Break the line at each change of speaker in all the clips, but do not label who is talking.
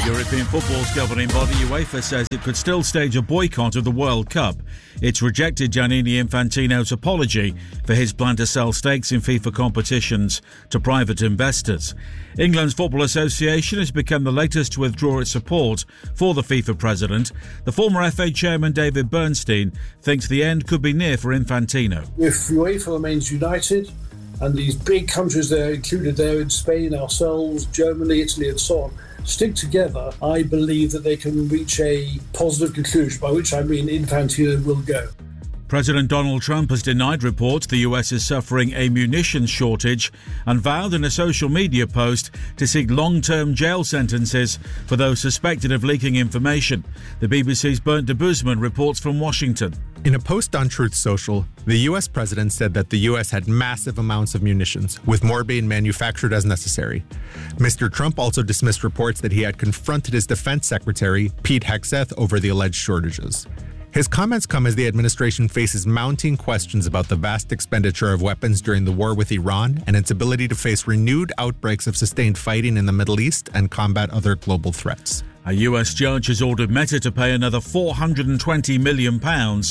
European football's governing body, UEFA, says it could still stage a boycott of the World Cup. It's rejected Gianni Infantino's apology for his plan to sell stakes in FIFA competitions to private investors. England's Football Association has become the latest to withdraw its support for the FIFA president. The former FA chairman David Bernstein thinks the end could be near for Infantino.
If UEFA remains united, and these big countries there included there in Spain, ourselves, Germany, Italy and so on, stick together, I believe that they can reach a positive conclusion, by which I mean Infantino will go.
President Donald Trump has denied reports the US is suffering a munitions shortage and vowed in a social media post to seek long-term jail sentences for those suspected of leaking information. The BBC's Bernd de Boezman reports from Washington.
In a post on Truth Social, the US president said that the US had massive amounts of munitions, with more being manufactured as necessary. Mr. Trump also dismissed reports that he had confronted his defense secretary, Pete Hegseth, over the alleged shortages. His comments come as the administration faces mounting questions about the vast expenditure of weapons during the war with Iran and its ability to face renewed outbreaks of sustained fighting in the Middle East and combat other global threats.
A US judge has ordered Meta to pay another £420 million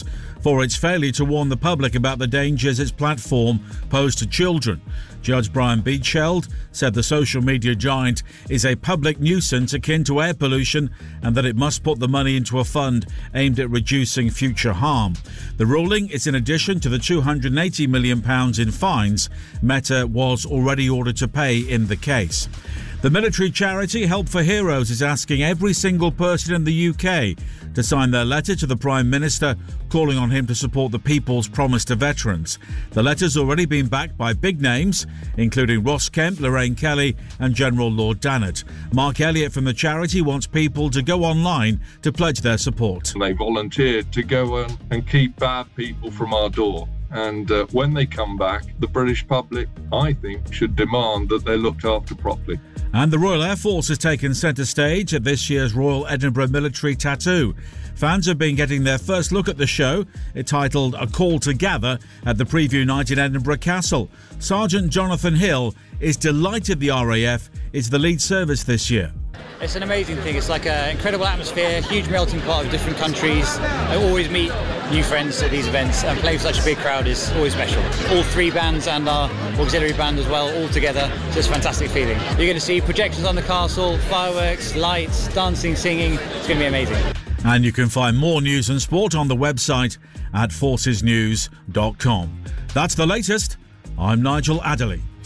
for its failure to warn the public about the dangers its platform posed to children. Judge Brian Beacheld said the social media giant is a public nuisance akin to air pollution and that it must put the money into a fund aimed at reducing future harm. The ruling is in addition to the £280 million in fines Meta was already ordered to pay in the case. The military charity Help for Heroes is asking every single person in the UK to sign their letter to the Prime Minister calling on him to support the People's Promise to veterans. The letter's already been backed by big names, including Ross Kemp, Lorraine Kelly and General Lord Dannatt. Mark Elliott from the charity wants people to go online to pledge their support.
They volunteered to go and keep bad people from our door. And when they come back, the British public, I think, should demand that they're looked after properly.
And the Royal Air Force has taken centre stage at this year's Royal Edinburgh Military Tattoo. Fans have been getting their first look at the show, titled A Call to Gather, at the preview night in Edinburgh Castle. Sergeant Jonathan Hill is delighted the RAF is the lead service this year.
It's an amazing thing. It's like an incredible atmosphere, huge melting pot of different countries. I always meet new friends at these events, and playing for such a big crowd is always special. All three bands and our auxiliary band as well, all together. So it's a fantastic feeling. You're going to see projections on the castle, fireworks, lights, dancing, singing. It's going to be amazing.
And you can find more news and sport on the website at forcesnews.com. That's the latest. I'm Nigel Adderley.